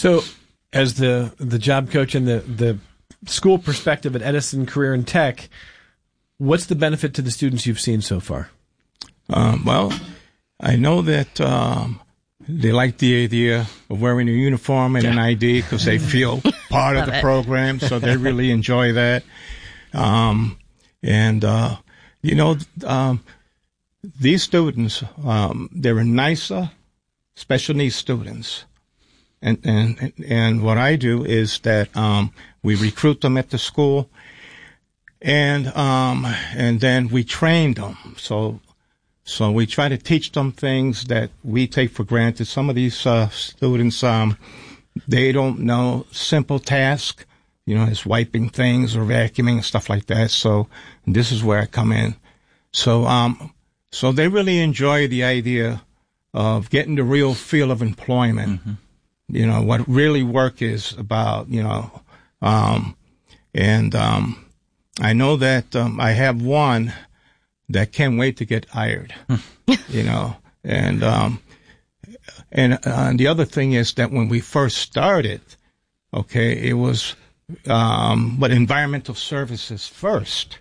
So, as the job coach and the school perspective at Edison Career and Tech, what's the benefit to the students you've seen so far? Well, I know that they like the idea of wearing a uniform and an ID because they feel part of the program, so they really enjoy that. These students, they're nicer special needs students. And what I do is that we recruit them at the school, and then we train them. So we try to teach them things that we take for granted. Some of these students, they don't know simple tasks, as wiping things or vacuuming and stuff like that. So this is where I come in. So they really enjoy the idea of getting the real feel of employment. Mm-hmm. What really work is about, I know that I have one that can't wait to get hired, and the other thing is that when we first started, it was environmental services first,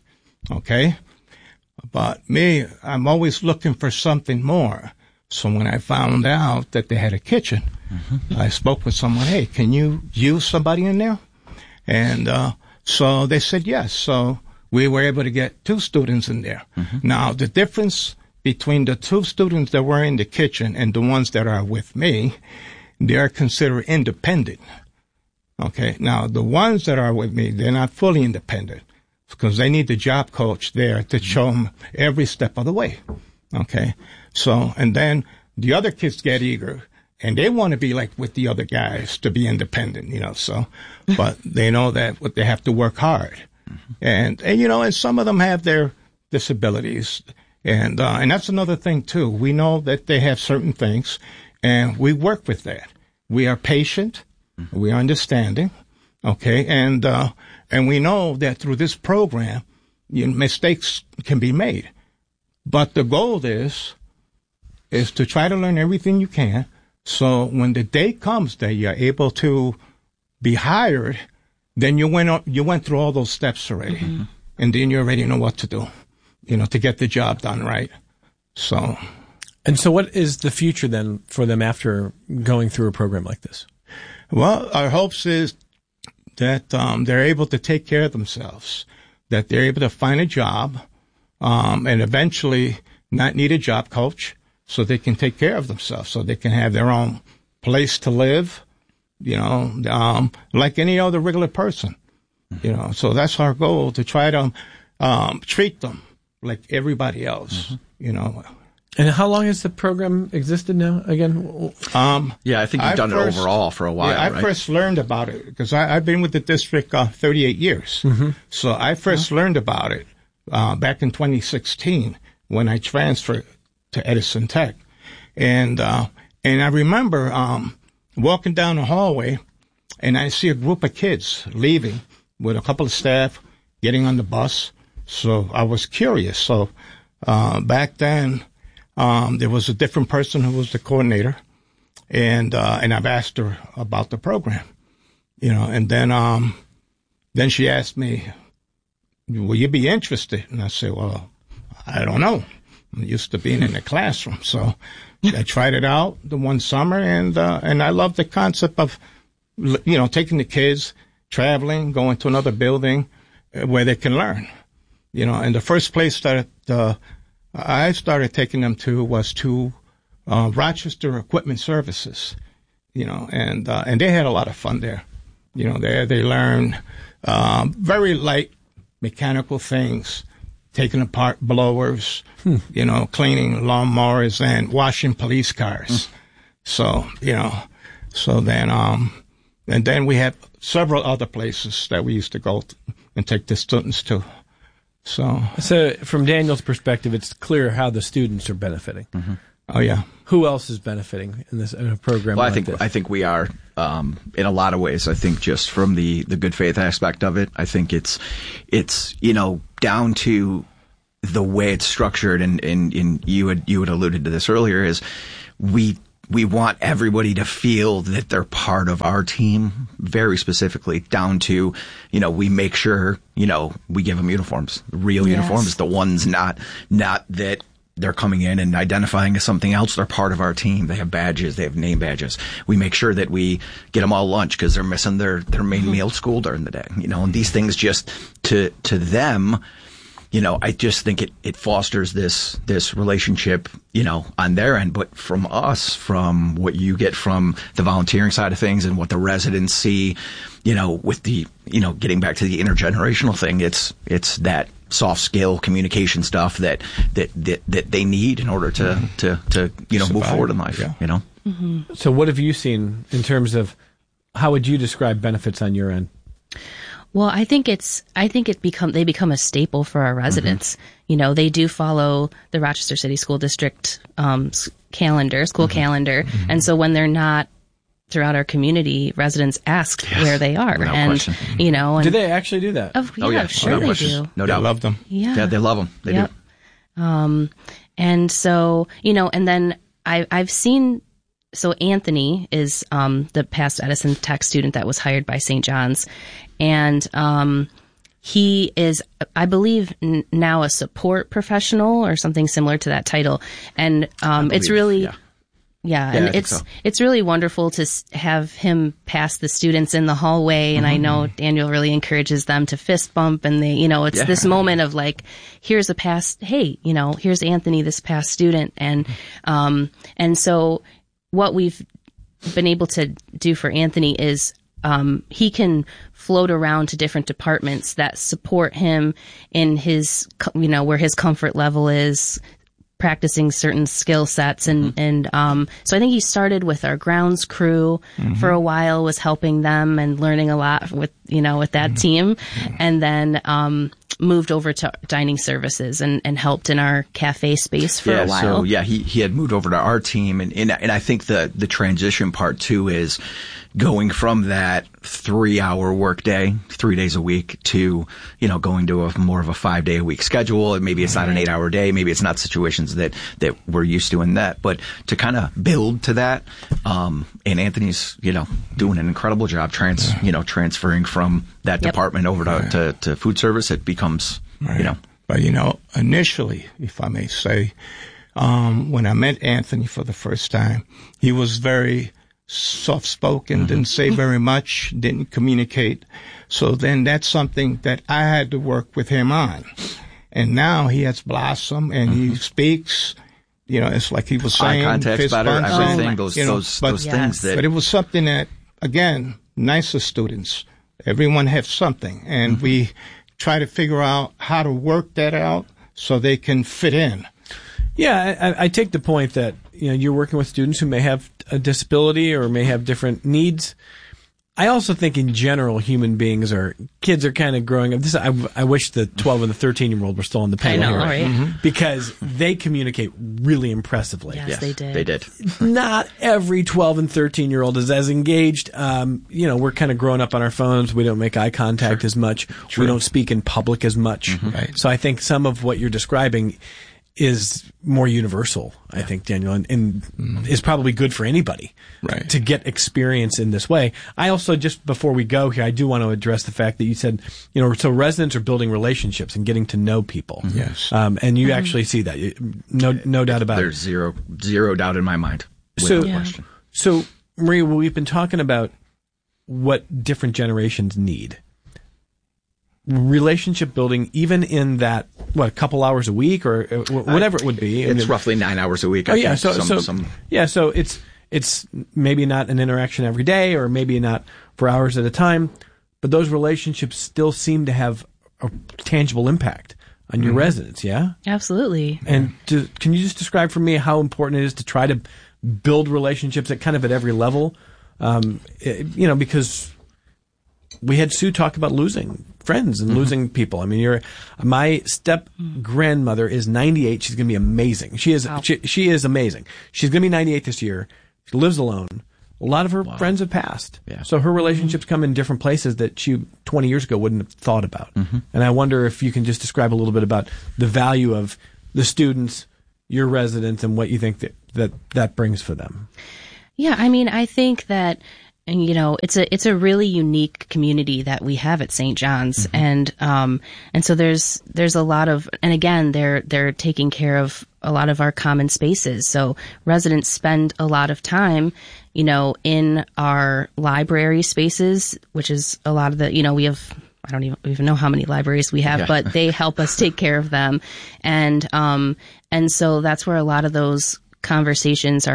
but me, I'm always looking for something more. So when I found out that they had a kitchen, mm-hmm. I spoke with someone, hey, can you use somebody in there? And so they said yes. So we were able to get 2 students in there. Mm-hmm. Now, the difference between the 2 students that were in the kitchen and the ones that are with me, they are considered independent. Now, the ones that are with me, they're not fully independent because they need the job coach there to show them every step of the way. So, and then the other kids get eager and they want to be like with the other guys to be independent, but they know that they have to work hard. Mm-hmm. And some of them have their disabilities. And that's another thing too. We know that they have certain things and we work with that. We are patient. Mm-hmm. We are understanding. And we know that through this program, mistakes can be made. But the goal is to try to learn everything you can. So when the day comes that you're able to be hired, then you went through all those steps already. Mm-hmm. And then you already know what to do, to get the job done right. So. And so what is the future then for them after going through a program like this? Well, our hopes is that they're able to take care of themselves, that they're able to find a job, and eventually not need a job coach so they can take care of themselves, so they can have their own place to live, like any other regular person, So that's our goal, to try to treat them like everybody else, And how long has the program existed now again? I think you've done it overall for a while, right? I first learned about it because I've been with the district 38 years. Mm-hmm. So I first learned about it back in 2016 when I transferred to Edison Tech. And I remember walking down the hallway and I see a group of kids leaving with a couple of staff getting on the bus. So I was curious. So back then, there was a different person who was the coordinator, and I've asked her about the program, and then she asked me, will you be interested? And I said, well, I don't know. I'm used to being in the classroom. So I tried it out the one summer, and I love the concept of, taking the kids, traveling, going to another building where they can learn, and the first place that I started taking them to was to Rochester Equipment Services, and they had a lot of fun there. There they learned very light mechanical things, taking apart blowers, cleaning lawnmowers and washing police cars. So, and then we had several other places that we used to go and take the students to. So from Daniel's perspective, it's clear how the students are benefiting. Mm-hmm. Oh yeah. Who else is benefiting in a program like this? I think we are in a lot of ways. I think just from the good faith aspect of it, I think it's down to the way it's structured, and you had alluded to this earlier, is we we want everybody to feel that they're part of our team, very specifically down to, we make sure, we give them uniforms, real uniforms, the ones not that they're coming in and identifying as something else. They're part of our team. They have badges. They have name badges. We make sure that we get them all lunch because they're missing their main meal at school during the day, and these things just to them, I just think it fosters this relationship, on their end, but from us, from what you get from the volunteering side of things and what the residents see, with the, getting back to the intergenerational thing, it's that soft skill communication stuff that they need in order to move forward in life, So what have you seen in terms of how would you describe benefits on your end? Well, I think they become a staple for our residents. They do follow the Rochester City School District school calendar, and so when they're not throughout our community, residents ask where they are, question. Do they actually do that? Sure they do. No doubt, love them. Yeah, they love them. They do. And so and then I've seen. So Anthony is the past Edison Tech student that was hired by St. John's, and he is, I believe, now a support professional or something similar to that title. And it's really, and it's really wonderful to have him pass the students in the hallway. And I know Daniel really encourages them to fist bump, and they, it's this moment of like, here's a past, hey, here's Anthony, this past student, and so. What we've been able to do for Anthony is he can float around to different departments that support him in his, where his comfort level is, practicing certain skill sets. And so I think he started with our grounds crew for a while, was helping them and learning a lot with that team. And then moved over to dining services and helped in our cafe space for a while. So he had moved over to our team, and I think the transition part too is going from that 3-hour workday, 3 days a week, to going to a more of a 5-day a week schedule. And maybe it's not an 8-hour day, maybe it's not situations that we're used to in that, but to kind of build to that. And Anthony's doing an incredible job transferring from that department over to food service. It becomes But initially, if I may say, when I met Anthony for the first time, he was very soft-spoken, didn't say very much, didn't communicate. So then that's something that I had to work with him on. And now he has blossomed and he speaks. It's like he was saying, eye contact's better, everything, those things that. But it was something that, again, nicer students, everyone has something, and we try to figure out how to work that out so they can fit in. Yeah, I take the point that you're working with students who may have a disability or may have different needs. I also think in general, kids are kind of growing up. I wish the 12 and the 13-year-old were still on the panel here. Right? Because they communicate really impressively. Yes, they did. They did. Not every 12 and 13-year-old is as engaged. We're kind of growing up on our phones. We don't make eye contact as much. We don't speak in public as much. Right. So I think some of what you're describing is more universal, I think, Daniel, and is probably good for anybody to get experience in this way. I also, just before we go here, I do want to address the fact that you said, so residents are building relationships and getting to know people. Yes. And you actually see that. No doubt about There's zero doubt in my mind. Question. So, Maria, we've been talking about what different generations need. Relationship building, even in that, a couple hours a week or whatever it would be. It's roughly 9 hours a week. So it's maybe not an interaction every day or maybe not for hours at a time, but those relationships still seem to have a tangible impact on your residents, yeah? Absolutely. And can you just describe for me how important it is to try to build relationships at every level? Because we had Sue talk about losing friends and losing people. I mean, my step grandmother is 98. She's going to be amazing. She is. Wow. She is amazing. She's going to be 98 this year. She lives alone. A lot of her friends have passed. Yeah. So her relationships come in different places that she 20 years ago wouldn't have thought about. And I wonder if you can just describe a little bit about the value of the students, your residents, and what you think that brings for them. Yeah, I mean, I think that, you know, it's a really unique community that we have at St. John's, and so there's a lot of, and again, they're taking care of a lot of our common spaces. So residents spend a lot of time, you know, in our library spaces, which is a lot of the, you know, we have, I don't even know how many libraries we have, but they help us take care of them. And so that's where a lot of those conversations are